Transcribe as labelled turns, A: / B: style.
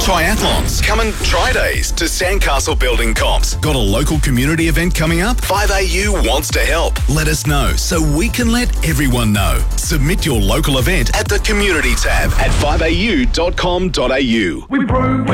A: Triathlons. Come and try days to Sandcastle Building Comps. Got a local community event coming up? 5AU wants to help. Let us know so we can let everyone know. Submit your local event at the community tab at 5au.com.au.
B: We prove